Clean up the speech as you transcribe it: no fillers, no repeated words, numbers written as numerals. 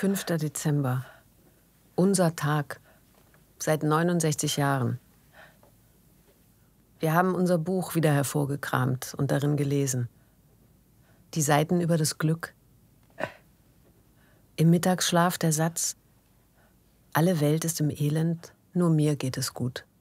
5. Dezember. Unser Tag. Seit 69 Jahren. Wir haben unser Buch wieder hervorgekramt und darin gelesen. Die Seiten über das Glück. Im Mittagsschlaf der Satz: Alle Welt ist im Elend, nur mir geht es gut.